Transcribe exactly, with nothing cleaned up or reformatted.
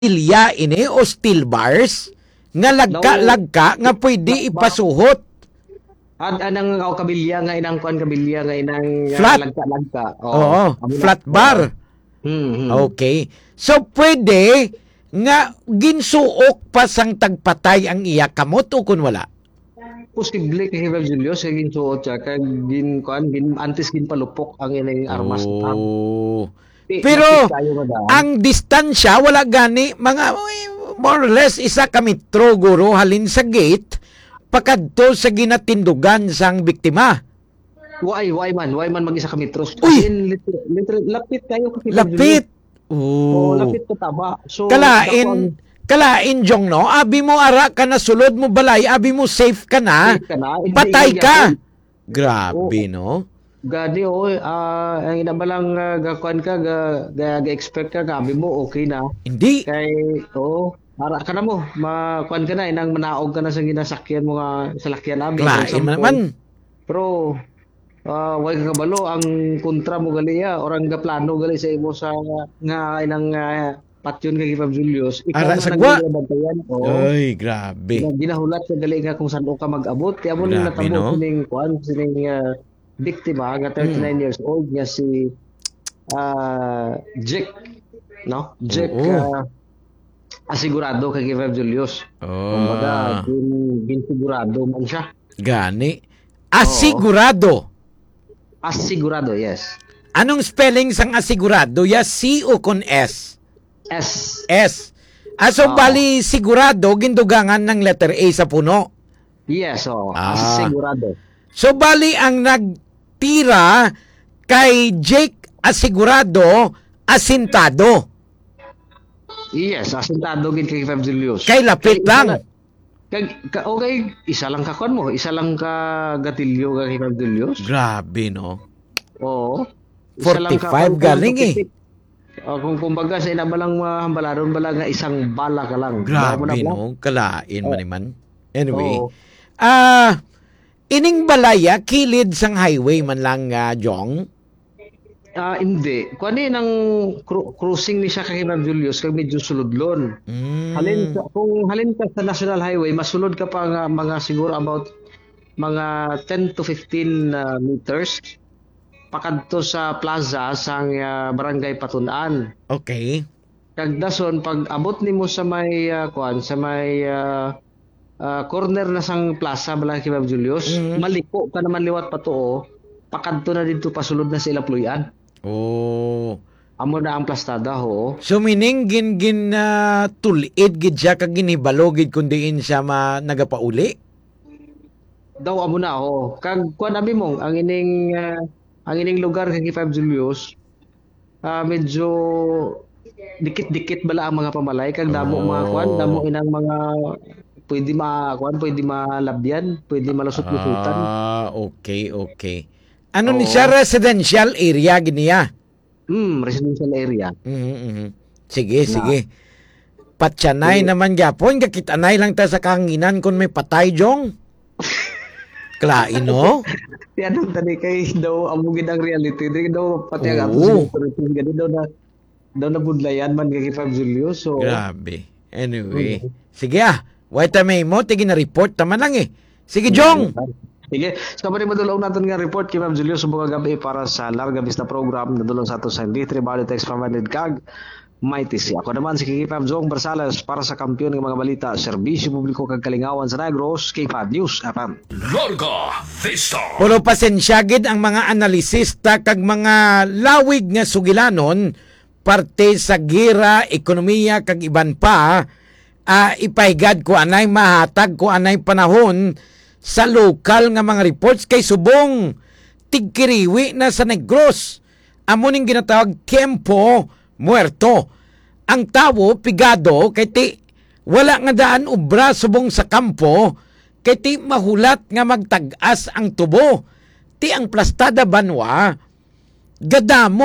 ilya ini o steel bars nga lagka-lagka nga pwede ipasuhot. Ad anang o kabilya nga inang kuan kabilya nga inang Flat. lagka-lagka. Oo, flat bar. Hmm. Okay. So pwede nga ginsuok pa sang tagpatay ang iya kamot o kun wala. Posible kay Hibab Julius kay ginsuot siya kay gin kuan gin antes gin palupok ang inang armas. Oh. Pero ang distansya wala gani mga more or less isa ka metro guro halin sa gate pakadto sa ginatindugan sang biktima. Why why man why man mag-isa ka metros? Uy! Literal lapit kayo kay Lapit. Oh, Oh. lapit ko taba. So Kalain kalain jong no, abi mo ara ka na sulod mo balay, abi mo safe ka na. Safe ka na. Hindi Patay iya ka. yan. Grabe no. Gadi o ah ang inabalang uh, gakuan ka ga, ga, ga expect ka gabi mo okay na. Hindi. Kay oo, ara ka na mo, makuan ka na inang manaog ka na sa ginasakyan mo nga sa lakyan abi. Klain man naman. Pero ah way ka kabalo ang kontra mo gali ya orang ga plano gali sa imo sa nga inang uh, patyon kay Pab Julius. Ara sagwa. Oo. Ay, grabe. Ginahulat sa gali nga kung saan ka mag-abot. Kaya mo nang Grabe, natabo no? kining kuan sining uh, biktima nga thirty-nine Hmm. years old nga si ah Jack no Jack Oo. ah, asigurado kay Pab Julius. Kumbaga Oh. gin ginsigurado man siya. Gani. Asigurado. Asigurado, yes. Anong spelling sang asigurado? Ya C o con S? S. S. Aso Oo. bali sigurado gindugangan ng letter A sa puno. Yes, oh. Ah. Asigurado. So bali ang nagtira kay Jake asigurado asintado. Yes, asintado gid kay Pab Julius. Kay lapit lang. Kay ka, okay, isa lang ka kon mo, isa lang ka gatilyo kay Pab Julius. Grabe no. Oo. Isa lang ka- forty-five galing eh. Oh, kung kumbaga sa ina balang mga hambalaron bala nga isang bala ka lang. Bawa mo na Grabe ba? no. Kalain man man. Anyway. Oo. Ah, ining balaya kilid sang highway man lang nga Jong. Ah, hindi. Kuani nang cru- cruising ni siya kay Pab Julius kay medyo suludlon. Mm. Halin ka, kung halin ka sa National Highway, masulod ka pa nga mga siguro about mga ten to fifteen uh, meters pakadto sa plaza sang uh, Barangay Patunaan. Okay. Kag dason pag abot nimo sa may uh, kuan sa may uh, uh, corner na sang plaza bala kay Pab Julius, Mhm. maliko ka naman liwat patuo, pakadto na dito pasulod na sa Ilapluyan. Oh. Amo na ang plastada ho. So meaning gin gin uh, tulid gid siya kag ginibalo gid kun diin siya ma nagapauli. Daw amo na ho. Kag kuan abi mong ang ining ah, ang ining lugar kay Pab Julius ah, medyo dikit-dikit bala ang mga pamalay kag damo Oh. mga kuan, damo inang mga pwede ma kuan, pwede malabyan, pwede malusot-lusutan. Ah, okay, okay. Ano ni Oo. siya residential area giniya? Hmm, residential area. Mhm. mhm. Sige, sige. Patsanay naman gyapon kakitanay lang ta sa kanginan kun may patay jong. Klain no? Kaya nang tani kay daw amo gid ang reality, di daw pati ang Oo. ato sa gani daw na daw na budlayan man kay Pab Julius. So Grabe. Anyway. Sige ah. Wait a may mo tigi na report taman lang eh. Sige jong. Sige, sa so, madulong natin nga report kay Ma'am Julius sa mga gabi para sa larga vista program na dulong sa ato sa D three Body Text Family Kag Mighty si ako naman si Kikipab Zong Barsales para sa kampiyon ng mga balita serbisyo publiko kag kalingawan sa Negros K-Pad News F M. Larga Vista. Puro pasensya gid ang mga analisista kag mga lawig nga sugilanon parte sa gira, ekonomiya kag iban pa ah, ipahigad ko anay mahatag ko anay panahon sa lokal nga mga reports kay subong tigkiriwi na sa Negros. Amo ning ginatawag tiempo muerto. Ang tawo pigado kay ti wala nga daan ubra subong sa kampo kay ti mahulat nga magtag-as ang tubo. Ti ang plastada banwa gadamo